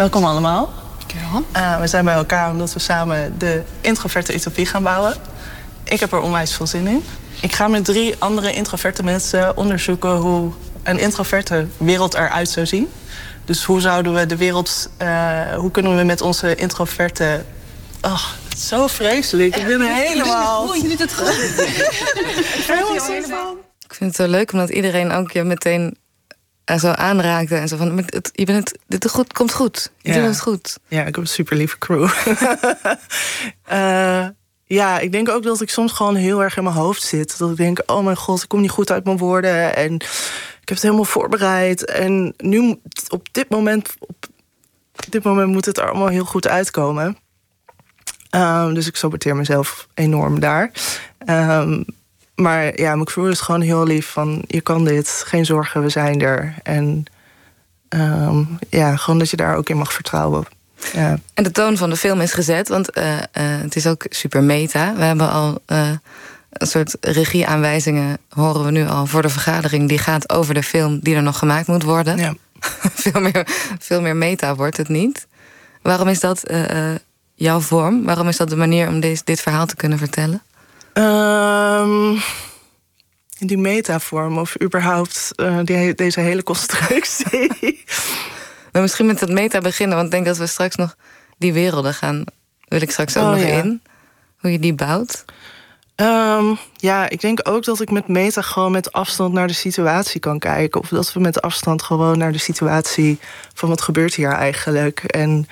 Welkom allemaal. Ja. We zijn bij elkaar omdat we samen de introverte utopie gaan bouwen. Ik heb er onwijs veel zin in. Ik ga met 3 andere introverte mensen onderzoeken hoe een introverte wereld eruit zou zien. Dus hoe zouden we de wereld... hoe kunnen we met onze introverte... Oh, het is zo vreselijk. Ik ben helemaal... Je doet het goed. Ik vind het zo leuk omdat iedereen ook je meteen zo aanraakte. En zo van, dit goed, komt goed. Je doet het goed. Ja, ik heb een super lieve crew. Ja, ik denk ook dat ik soms gewoon heel erg in mijn hoofd zit. Dat ik denk, oh mijn god, ik kom niet goed uit mijn woorden. En ik heb het helemaal voorbereid. En nu, op dit moment moet het er allemaal heel goed uitkomen. Dus ik saboteer mezelf enorm daar. Maar ja, mijn crew is gewoon heel lief van... je kan dit, geen zorgen, we zijn er. En ja, gewoon dat je daar ook in mag vertrouwen. Ja. En de toon van de film is gezet, want het is ook super meta. We hebben al een soort regieaanwijzingen, horen we nu al, voor de vergadering. Die gaat over de film die er nog gemaakt moet worden. Ja. veel meer meta wordt het niet. Waarom is dat jouw vorm? Waarom is dat de manier om dit verhaal te kunnen vertellen? Die metavorm of überhaupt deze hele constructie. Nou, misschien met dat meta beginnen, want ik denk dat we straks nog die werelden gaan. Wil ik straks ook nog in. Hoe je die bouwt. Ja, ik denk ook dat ik met meta gewoon met afstand naar de situatie kan kijken. Of dat we met afstand gewoon naar de situatie van wat gebeurt hier eigenlijk. En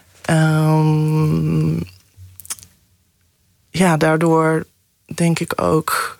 ja, daardoor denk ik ook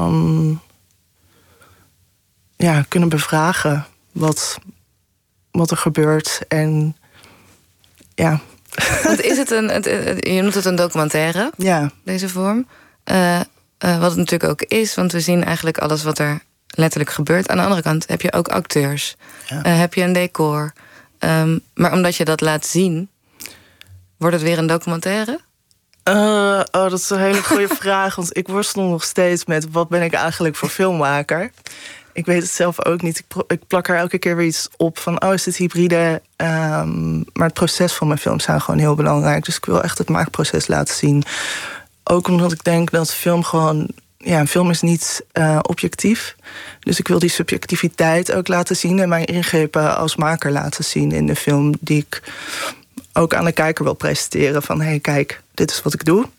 kunnen bevragen wat er gebeurt. En ja. Want is het je noemt het een documentaire, ja. Deze vorm. Wat het natuurlijk ook is, want we zien eigenlijk alles wat er letterlijk gebeurt. Aan de andere kant heb je ook acteurs. Ja. Heb je een decor. Maar omdat je dat laat zien, wordt het weer een documentaire? Dat is een hele goede vraag. Want ik worstel nog steeds met wat ben ik eigenlijk voor filmmaker. Ik weet het zelf ook niet. Ik plak er elke keer weer iets op van... is het hybride? Maar het proces van mijn films zijn gewoon heel belangrijk. Dus ik wil echt het maakproces laten zien. Ook omdat ik denk dat film gewoon... Ja, een film is niet objectief. Dus ik wil die subjectiviteit ook laten zien... en mijn ingrepen als maker laten zien in de film... die ik ook aan de kijker wil presenteren. Van, hey, kijk, dit is wat ik doe.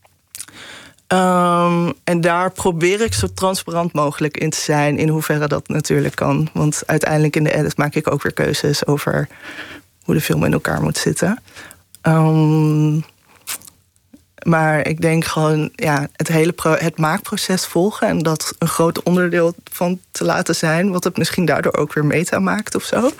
En daar probeer ik zo transparant mogelijk in te zijn... in hoeverre dat natuurlijk kan. Want uiteindelijk in de edit maak ik ook weer keuzes... over hoe de film in elkaar moet zitten. Maar ik denk gewoon het maakproces volgen... en dat een groot onderdeel van te laten zijn... wat het misschien daardoor ook weer meta maakt of zo.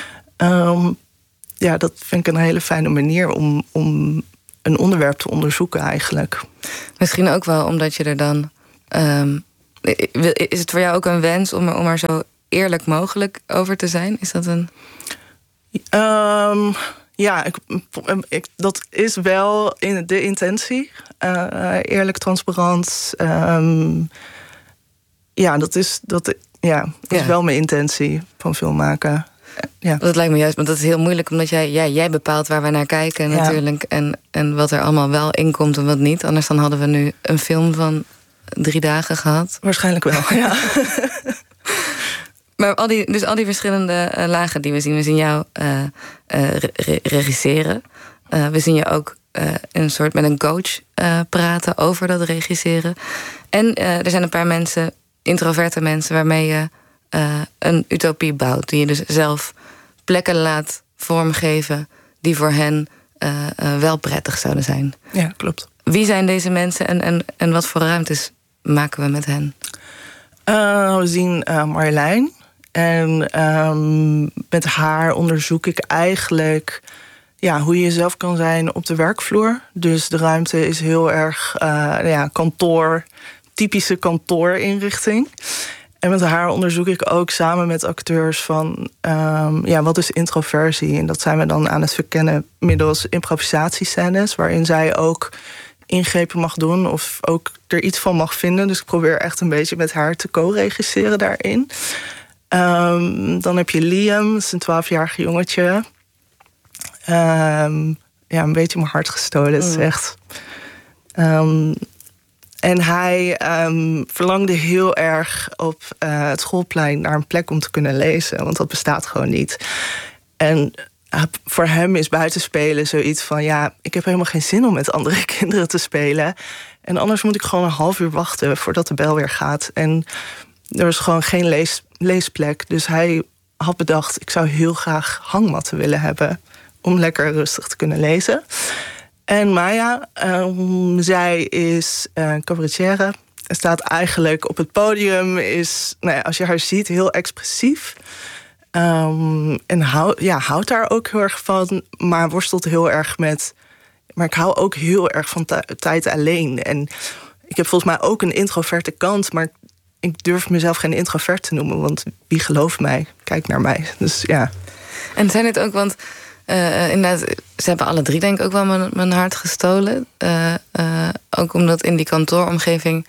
Ja, dat vind ik een hele fijne manier om een onderwerp te onderzoeken eigenlijk. Misschien ook wel omdat je er dan... is het voor jou ook een wens om er zo eerlijk mogelijk over te zijn? Is dat een... Ja, dat is wel de intentie. Eerlijk, transparant. Ja, dat is wel mijn intentie van film maken. Ja. Dat lijkt me juist, want dat is heel moeilijk... omdat jij bepaalt waar we naar kijken natuurlijk... En wat er allemaal wel in komt en wat niet. Anders dan hadden we nu een film van 3 dagen gehad. Waarschijnlijk wel, ja. Maar al die verschillende lagen die we zien... we zien jou regisseren. We zien je ook een soort met een coach praten over dat regisseren. En er zijn een paar mensen, introverte mensen... waarmee je een utopie bouwt. Die je dus zelf plekken laat vormgeven... die voor hen wel prettig zouden zijn. Ja, klopt. Wie zijn deze mensen en wat voor ruimtes maken we met hen? We zien Marjolein. En met haar onderzoek ik eigenlijk... hoe je jezelf kan zijn op de werkvloer. Dus de ruimte is heel erg kantoor... typische kantoorinrichting. En met haar onderzoek ik ook samen met acteurs van... wat is introversie? En dat zijn we dan aan het verkennen middels improvisatiescènes... waarin zij ook ingrepen mag doen of ook er iets van mag vinden. Dus ik probeer echt een beetje met haar te co-regisseren daarin. Dan heb je Liam, dat is een 12-jarige jongetje. een beetje mijn hart gestolen. Het is echt... en hij verlangde heel erg op het schoolplein naar een plek om te kunnen lezen. Want dat bestaat gewoon niet. En voor hem is buitenspelen zoiets van... ja, ik heb helemaal geen zin om met andere kinderen te spelen. En anders moet ik gewoon een half uur wachten voordat de bel weer gaat. En er was gewoon geen leesplek. Dus hij had bedacht, ik zou heel graag hangmatten willen hebben... om lekker rustig te kunnen lezen. En Maya, zij is cabaretière. Staat eigenlijk op het podium. Is, als je haar ziet, heel expressief. En houdt daar ook heel erg van. Maar worstelt heel erg met... Maar ik hou ook heel erg van tijd alleen. En ik heb volgens mij ook een introverte kant. Maar ik durf mezelf geen introvert te noemen. Want wie gelooft mij? Kijk naar mij. Dus ja. En zijn het ook, want... inderdaad, ze hebben alle drie denk ik ook wel mijn hart gestolen. Ook omdat in die kantooromgeving...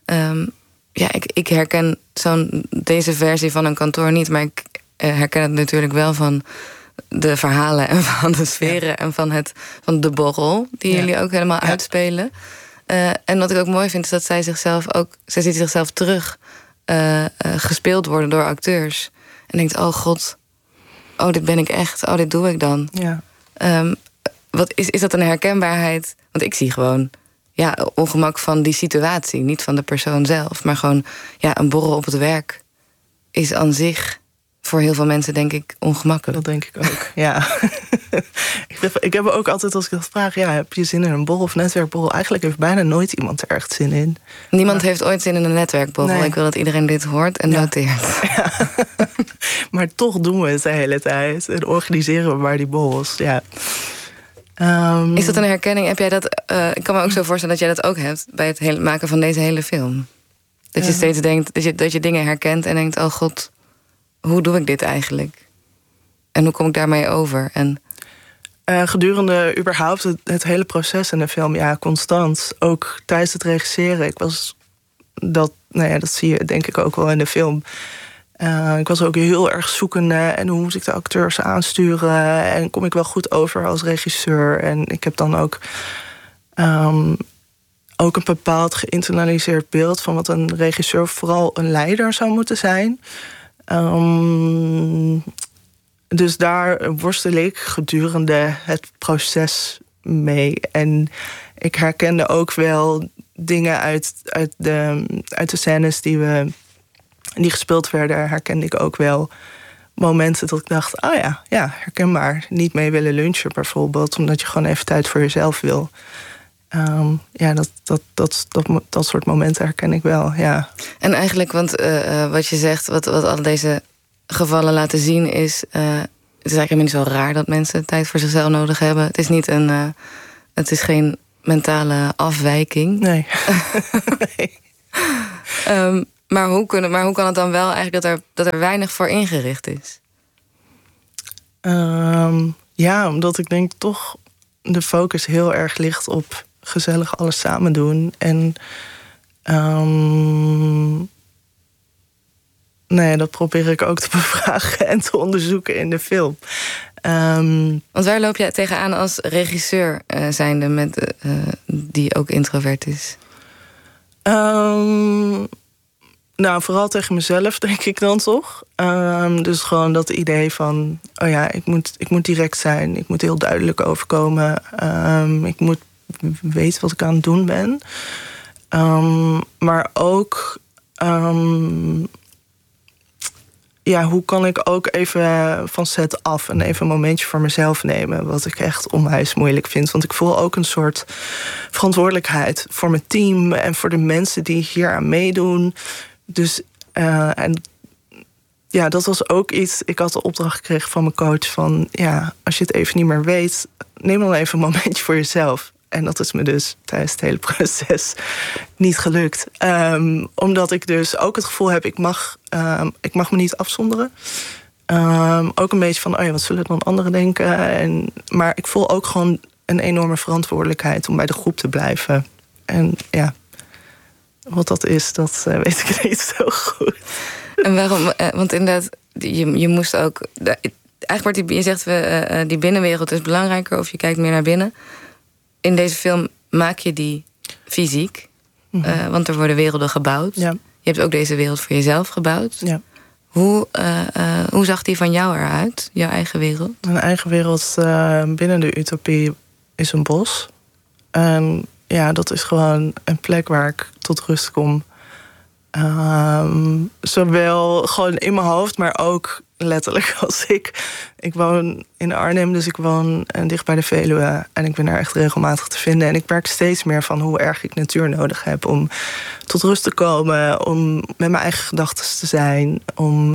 ik herken deze versie van een kantoor niet... maar ik herken het natuurlijk wel van de verhalen... en van de sferen en van de borrel... die jullie ook helemaal uitspelen. En wat ik ook mooi vind, is dat zij ziet zichzelf terug... gespeeld worden door acteurs. En denkt, oh god... oh, dit ben ik echt. Oh, dit doe ik dan. Ja. Wat is dat een herkenbaarheid? Want ik zie gewoon ongemak van die situatie. Niet van de persoon zelf. Maar gewoon een borrel op het werk is aan zich... voor heel veel mensen denk ik ongemakkelijk. Dat denk ik ook, ja. Ik heb ook altijd, als ik dat vraag... heb je zin in een borrel of netwerkborrel? Eigenlijk heeft bijna nooit iemand er echt zin in. Niemand heeft ooit zin in een netwerkborrel. Nee. Ik wil dat iedereen dit hoort en noteert. Ja. Maar toch doen we het de hele tijd. En organiseren we maar die borrels, ja. Is dat een herkenning? Heb jij dat? Ik kan me ook zo voorstellen dat jij dat ook hebt... bij het maken van deze hele film. Dat je steeds denkt, dat je dingen herkent en denkt... oh god, hoe doe ik dit eigenlijk? En hoe kom ik daarmee over? En... gedurende überhaupt het hele proces in de film, constant. Ook tijdens het regisseren. Dat zie je denk ik ook wel in de film. Ik was ook heel erg zoekende. En hoe moet ik de acteurs aansturen? En kom ik wel goed over als regisseur? En ik heb dan ook een bepaald geïnternaliseerd beeld... van wat een regisseur vooral een leider zou moeten zijn. Dus daar worstel ik gedurende het proces mee. En ik herkende ook wel dingen uit de scènes die gespeeld werden... herkende ik ook wel momenten dat ik dacht... herkenbaar. Niet mee willen lunchen bijvoorbeeld... omdat je gewoon even tijd voor jezelf wil. Dat soort momenten herken ik wel, ja. En eigenlijk, want wat je zegt... wat al deze gevallen laten zien is... het is eigenlijk helemaal niet zo raar dat mensen tijd voor zichzelf nodig hebben. Het is niet het is geen mentale afwijking. Nee. Nee. Maar hoe kan het dan wel eigenlijk dat er weinig voor ingericht is? Omdat ik denk toch de focus heel erg ligt op gezellig alles samen doen. En dat probeer ik ook te bevragen en te onderzoeken in de film. Want waar loop jij tegenaan als regisseur zijnde die ook introvert is? Vooral tegen mezelf, denk ik dan toch. Dus gewoon dat idee van... ik moet direct zijn. Ik moet heel duidelijk overkomen. Ik moet weten wat ik aan het doen ben. Maar ook... hoe kan ik ook even van set af... en even een momentje voor mezelf nemen... wat ik echt onwijs moeilijk vind. Want ik voel ook een soort verantwoordelijkheid... voor mijn team en voor de mensen die hier aan meedoen... Dus, dat was ook iets... Ik had de opdracht gekregen van mijn coach van... als je het even niet meer weet... neem dan even een momentje voor jezelf. En dat is me dus tijdens het hele proces niet gelukt. Omdat ik dus ook het gevoel heb... ik mag me niet afzonderen. Ook een beetje van... wat zullen dan anderen denken? Maar ik voel ook gewoon een enorme verantwoordelijkheid... om bij de groep te blijven. En wat dat is, dat weet ik niet zo goed. En waarom? Want inderdaad, je moest ook... eigenlijk wordt je zegt die binnenwereld is belangrijker, of je kijkt meer naar binnen. In deze film maak je die fysiek, want er worden werelden gebouwd. Ja. Je hebt ook deze wereld voor jezelf gebouwd. Ja. Hoe zag die van jou eruit, jouw eigen wereld? Mijn eigen wereld binnen de utopie is een bos. En ja, dat is gewoon een plek waar ik tot rust kom. Zowel gewoon in mijn hoofd, maar ook letterlijk als ik woon in Arnhem, dus ik woon dicht bij de Veluwe. En ik ben daar echt regelmatig te vinden. En ik merk steeds meer van hoe erg ik natuur nodig heb om tot rust te komen, om met mijn eigen gedachten te zijn, om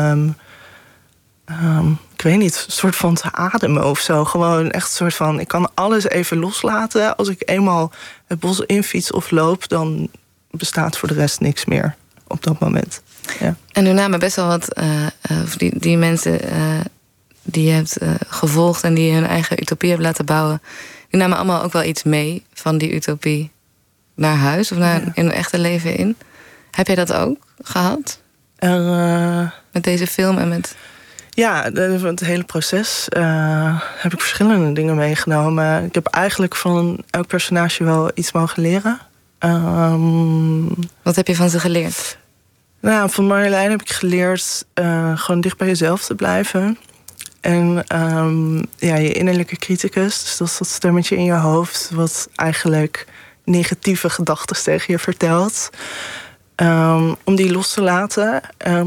ik weet niet, een soort van te ademen of zo. Gewoon echt een soort van, ik kan alles even loslaten. Als ik eenmaal het bos infiets of loop, dan bestaat voor de rest niks meer op dat moment. Ja. En nu namen best wel wat die mensen die je hebt gevolgd en die hun eigen utopie hebben laten bouwen, die namen allemaal ook wel iets mee van die utopie naar huis of naar in hun echte leven in. Heb jij dat ook gehad? Met deze film en met... Ja, het hele proces heb ik verschillende dingen meegenomen. Ik heb eigenlijk van elk personage wel iets mogen leren. Wat heb je van ze geleerd? Nou, van Marjolein heb ik geleerd gewoon dicht bij jezelf te blijven. En je innerlijke criticus, dus dat is dat stemmetje in je hoofd wat eigenlijk negatieve gedachten tegen je vertelt. Om die los te laten.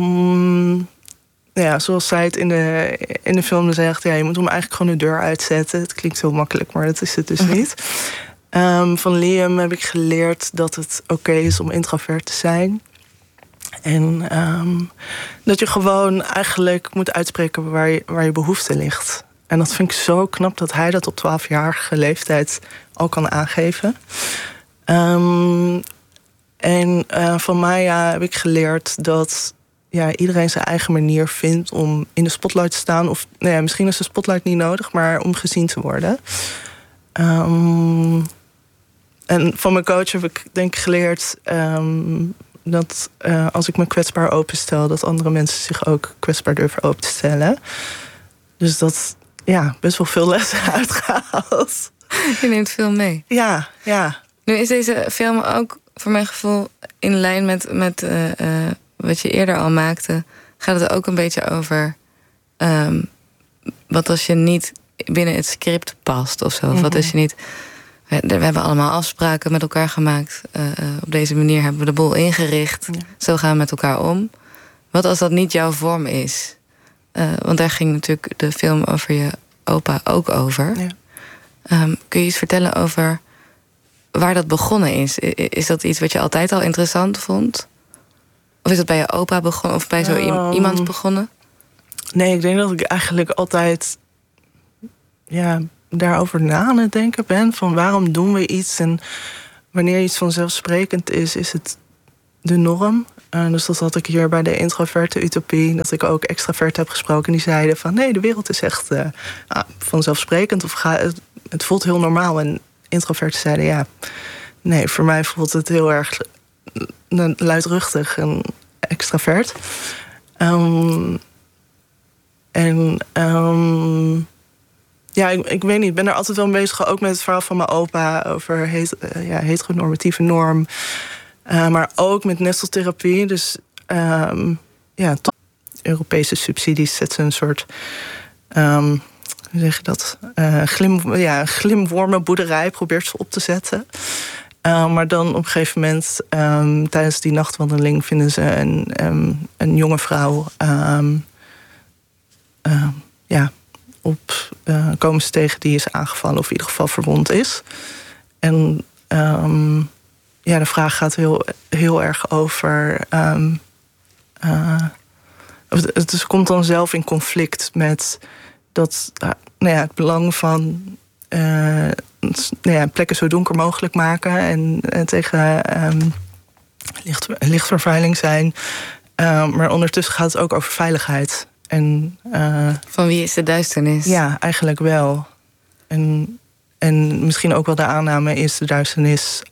Zoals zij het in de film zegt, je moet hem eigenlijk gewoon de deur uitzetten. Het klinkt heel makkelijk, maar dat is het dus niet. Van Liam heb ik geleerd dat het oké is om introvert te zijn. En dat je gewoon eigenlijk moet uitspreken waar je behoefte ligt. En dat vind ik zo knap dat hij dat op 12-jarige leeftijd al kan aangeven. Van Maya heb ik geleerd dat iedereen zijn eigen manier vindt om in de spotlight te staan. Of misschien is de spotlight niet nodig, maar om gezien te worden. En van mijn coach heb ik denk ik geleerd dat als ik me kwetsbaar openstel, dat andere mensen zich ook kwetsbaar durven open te stellen. Dus dat best wel veel lessen uitgehaald. Je neemt veel mee. Ja. Nu is deze film ook voor mijn gevoel in lijn met wat je eerder al maakte. Gaat het ook een beetje over wat als je niet binnen het script past of zo. Of wat als je niet... We hebben allemaal afspraken met elkaar gemaakt. Op deze manier hebben we de boel ingericht. Ja. Zo gaan we met elkaar om. Wat als dat niet jouw vorm is? Want daar ging natuurlijk de film over je opa ook over. Ja. Kun je iets vertellen over waar dat begonnen is? Is dat iets wat je altijd al interessant vond? Of is het bij je opa begonnen? Of bij zo iemand begonnen? Nee, ik denk dat ik eigenlijk altijd daarover na aan het denken ben. Van waarom doen we iets? En wanneer iets vanzelfsprekend is het de norm. Dus dat had ik hier bij de introverte utopie. Dat ik ook extravert heb gesproken. Die zeiden van nee, de wereld is echt vanzelfsprekend. Of het voelt heel normaal. En introverten zeiden nee, voor mij voelt het heel erg luidruchtig en extravert. Ik weet niet, ik ben er altijd wel mee bezig, ook met het verhaal van mijn opa over heteronormatieve norm. Maar ook met nesteltherapie. Dus tot Europese subsidies zetten een soort, hoe zeg je dat? Glimwormenboerderij probeert ze op te zetten. Maar dan op een gegeven moment, tijdens die nachtwandeling, vinden ze een jonge vrouw. Komen ze tegen die is aangevallen of in ieder geval verwond is. En de vraag gaat heel erg over... het komt dan zelf in conflict met dat, het belang van plekken zo donker mogelijk maken en tegen lichtvervuiling zijn. Maar ondertussen gaat het ook over veiligheid. En, van wie is de duisternis? Ja, eigenlijk wel. En misschien ook wel de aanname, is de duisternis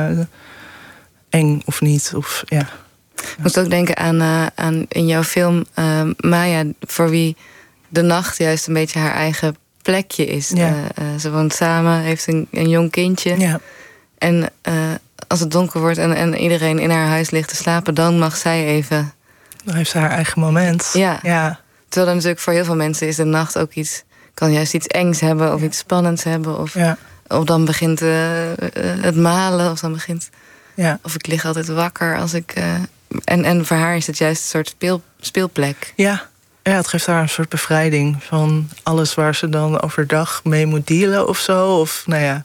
eng of niet? Of, ja. Ik moest ook denken aan in jouw film Maya, voor wie de nacht juist een beetje haar eigen plekje is. Ja. Ze woont samen, heeft een jong kindje. Ja. En als het donker wordt en iedereen in haar huis ligt te slapen, dan mag zij even. Dan heeft ze haar eigen moment. Ja. Ja. Terwijl er natuurlijk voor heel veel mensen is de nacht ook kan juist iets engs hebben of iets spannends hebben. Of dan begint het malen, of dan begint. Ja. Of ik lig altijd wakker als ik. En voor haar is het juist een soort speelplek. Ja. Ja, het geeft haar een soort bevrijding van alles waar ze dan overdag mee moet dealen of zo. Of nou ja.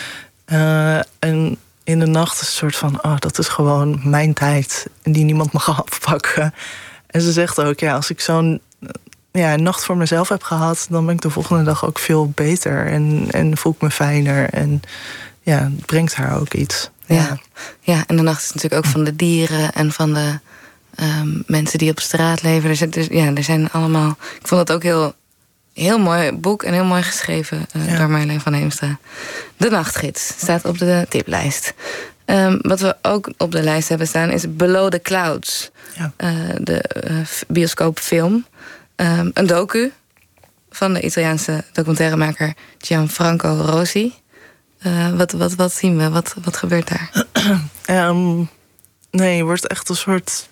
En in de nacht is het een soort van, dat is gewoon mijn tijd. En die niemand mag afpakken. En ze zegt ook, als ik zo'n nacht voor mezelf heb gehad, dan ben ik de volgende dag ook veel beter. En voel ik me fijner. En ja, het brengt haar ook iets. Ja, en de nacht is natuurlijk ook van de dieren en van de mensen die op straat leven. Er zijn allemaal. Ik vond het ook heel mooi boek en heel mooi geschreven door Marjolein van Heemstra. De Nachtgids staat op de tiplijst. Wat we ook op de lijst hebben staan is Below the Clouds. Ja. De bioscoopfilm. Een docu van de Italiaanse documentairemaker Gianfranco Rosi. Wat zien we? Wat gebeurt daar? Nee, het wordt echt een soort.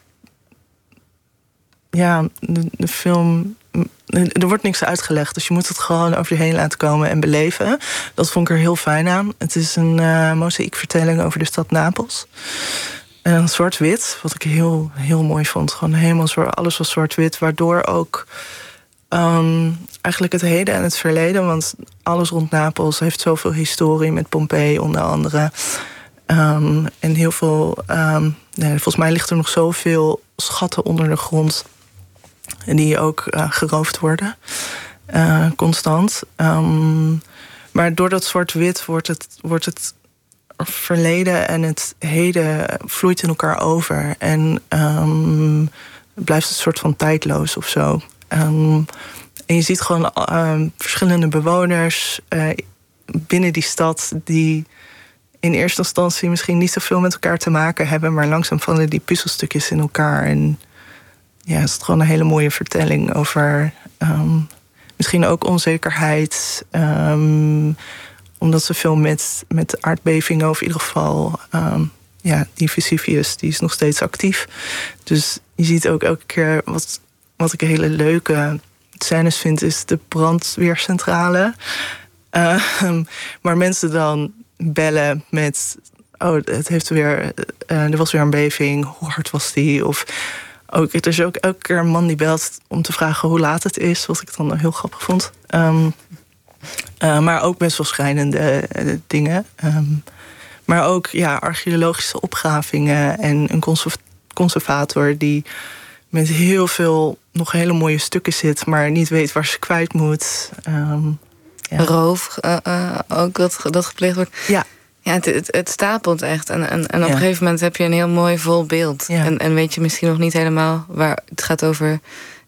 Ja, de film. Er wordt niks uitgelegd, dus je moet het gewoon over je heen laten komen en beleven. Dat vond ik er heel fijn aan. Het is een mozaïekvertelling over de stad Napels. En zwart-wit, wat ik heel, heel mooi vond. Gewoon helemaal alles was zwart-wit, waardoor ook eigenlijk het heden en het verleden, want alles rond Napels heeft zoveel historie met Pompeii onder andere. En heel veel. Volgens mij ligt er nog zoveel schatten onder de grond. En die ook geroofd worden. Constant. Maar door dat zwart-wit wordt het verleden en het heden vloeit in elkaar over. En blijft een soort van tijdloos of zo. En je ziet gewoon verschillende bewoners binnen die stad die in eerste instantie misschien niet zoveel met elkaar te maken hebben, maar langzaam vallen die puzzelstukjes in elkaar. En ja, het is gewoon een hele mooie vertelling over misschien ook onzekerheid. Omdat ze veel met aardbevingen, of in ieder geval die Vesuvius, die is nog steeds actief. Dus je ziet ook elke keer wat ik een hele leuke scènes vind, is de brandweercentrale. Maar mensen dan bellen met, het heeft weer, er was weer een beving, hoe hard was die? Of ook, er is ook elke keer een man die belt om te vragen hoe laat het is, wat ik dan heel grappig vond. Maar ook best wel schrijnende dingen. Maar ook archeologische opgravingen en een conservator die met heel veel nog hele mooie stukken zit, maar niet weet waar ze kwijt moet. Roof, ook dat gepleegd wordt. Ja. Ja, het stapelt echt. En op een gegeven moment heb je een heel mooi vol beeld. Ja. En weet je misschien nog niet helemaal waar het gaat over